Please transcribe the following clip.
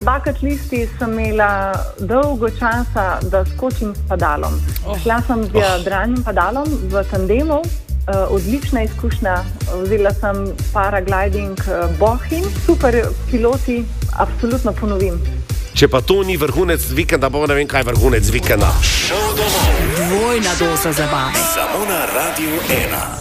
bucket listi sem imela dolgo časa, da skočim s padalom. Šla sem z jadralnim padalom v tandemu, odlična izkušnja. Vzela sem paragliding Bohinj, super piloti, absolutno ponovim. Če pa to ni vrhunec vikenda, bo ne vem, kaj je vrhunec vikenda. Šel domov. Dvojna doza zabave. Samo na Radiu 1.